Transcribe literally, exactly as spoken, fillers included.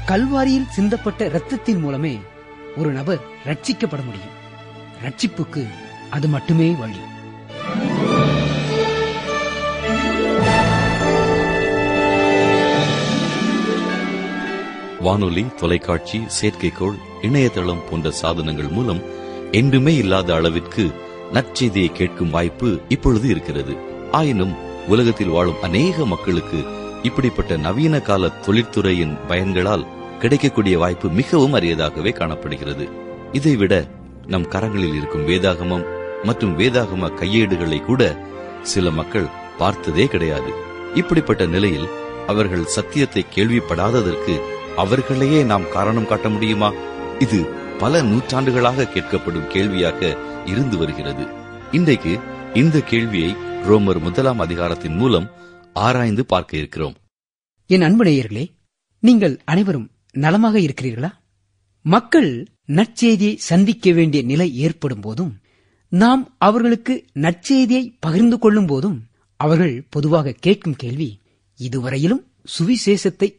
கல்வாரியில் சிந்தப்பட்ட இரத்தத்தின் மூலமே ஒரு நபர் ரட்சிக்கப்பட முடியும். ரட்சிப்புக்கு அது மட்டுமே வழி. வானொலி, தொலைக்காட்சி, செயற்கைக்கோள், இணையதளம் போன்ற சாதனங்கள் மூலம் என்றுமே இல்லாத அளவிற்கு நற்செய்தியை கேட்கும் வாய்ப்பு இப்பொழுது இருக்கிறது. ஆயினும் உலகத்தில் வாழும் அநேக மக்களுக்கு இப்படிப்பட்ட நவீன கால தொழிற்துறையின் பயன்களால் கிடைக்கக்கூடிய வாய்ப்பு மிகவும் அரியதாகவே காணப்படுகிறது. இதைவிட நம் கரங்களில் இருக்கும் வேதாகமம் மற்றும் வேதாகம கையேடுகளை கூட சில மக்கள் பார்த்ததே கிடையாது. இப்படிப்பட்ட நிலையில் அவர்கள் சத்தியத்தை கேள்விப்படாததற்கு அவர்களையே நாம் காரணம் காட்ட முடியுமா? இது பல நூற்றாண்டுகளாக கேட்கப்படும் கேள்வியாக இருந்து வருகிறது. இன்றைக்கு இந்த கேள்வியை ரோமர் முதலாம் அதிகாரத்தின் மூலம் ஆராய்ந்து பார்க்க இருக்கிறோம். என் அன்பு நேயர்களே, நீங்கள் அனைவரும் நலமாக இருக்கிறீர்களா? மக்கள் நற்செய்தியை சந்திக்க வேண்டிய நிலை ஏற்படும் போதும், நாம் அவர்களுக்கு நற்செய்தியை பகிர்ந்து கொள்ளும் போதும் அவர்கள் பொதுவாக கேட்கும் கேள்வி, இதுவரையிலும் சுவிசேஷத்தை